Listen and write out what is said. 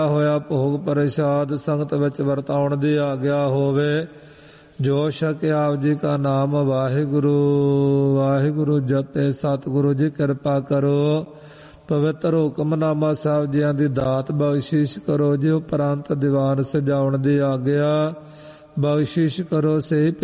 ਹੋਇਆ ਭੋਗ ਪ੍ਰਸਾਦ ਸੰਗਤ ਵਿੱਚ ਵਰਤਾਉਣ ਦੀ ਆਗਿਆ ਹੋਵੇ। ਜੋ ਛਕੇ ਆਪ ਜੀ ਕਾ ਨਾਮ ਵਾਹਿਗੁਰੂ ਵਾਹਿਗੁਰੂ ਜਪੇ। ਸਤਿਗੁਰੂ ਜੀ ਕਿਰਪਾ ਕਰੋ। ਪਵਿੱਤਰ ਹੁਕਮਨਾਮਾ ਸਾਹਿਬ ਜੀਆਂ ਦੀ ਦਾਤ ਬਖਸ਼ਿਸ਼ ਕਰੋ ਜੀ। ਉਪਰੰਤ ਦੀਵਾਨ ਸਜਾਉਣ ਦੀ ਆਗਿਆ ਬਖਸ਼ਿਸ਼ ਕਰੋ। ਸਹੀ